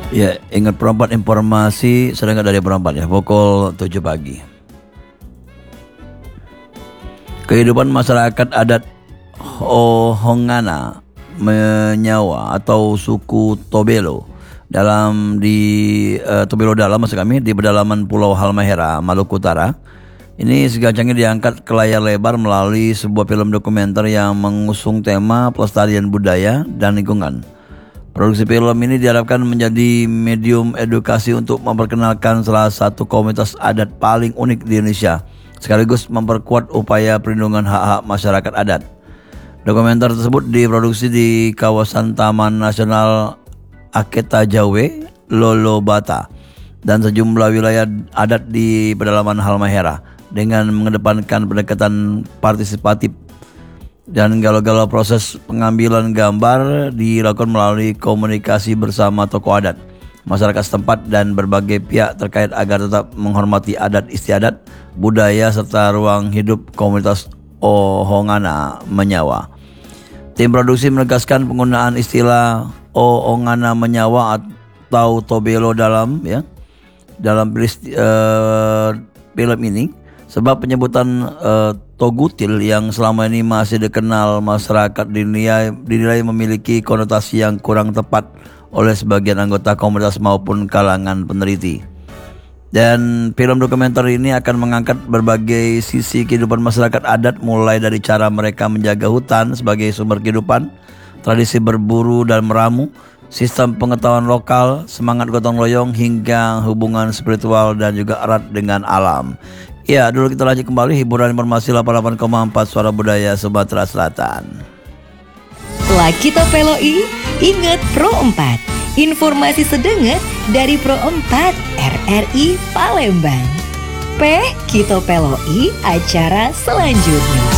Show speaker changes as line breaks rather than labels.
Ya, ingat Pro 4 informasi sedang dari Pro 4 ya, pukul 7 pagi. Kehidupan masyarakat adat Ohongana Menyawa atau suku Tobelo Tobelo Dalam maksud kami di pedalaman Pulau Halmahera, Maluku Utara. Ini segancangnya diangkat ke layar lebar melalui sebuah film dokumenter yang mengusung tema pelestarian budaya dan lingkungan. Produksi film ini diharapkan menjadi medium edukasi untuk memperkenalkan salah satu komunitas adat paling unik di Indonesia, sekaligus memperkuat upaya perlindungan hak-hak masyarakat adat. Dokumenter tersebut diproduksi di kawasan Taman Nasional Aketa Jawe, Lolobata, dan sejumlah wilayah adat di pedalaman Halmahera dengan mengedepankan pendekatan partisipatif. Dan galau-galau proses pengambilan gambar dilakukan melalui komunikasi bersama tokoh adat, masyarakat setempat dan berbagai pihak terkait agar tetap menghormati adat istiadat, budaya serta ruang hidup komunitas Ohongana Menyawa. Tim produksi menegaskan penggunaan istilah Ohongana Menyawa atau Tobelo Dalam dalam film ini, sebab penyebutan Togutil yang selama ini masih dikenal masyarakat dinilai memiliki konotasi yang kurang tepat oleh sebagian anggota komunitas maupun kalangan peneliti. Dan film dokumenter ini akan mengangkat berbagai sisi kehidupan masyarakat adat, mulai dari cara mereka menjaga hutan sebagai sumber kehidupan, tradisi berburu dan meramu, sistem pengetahuan lokal, semangat gotong royong, hingga hubungan spiritual dan juga erat dengan alam. Ya, dulu kita lanjut kembali hiburan informasi 88,4 Suara Budaya Sumatera Selatan.
Laki Topeloi, ingat Pro 4. Informasi sedenget dari Pro 4 RRI Palembang. Peh Kita Peloi acara selanjutnya.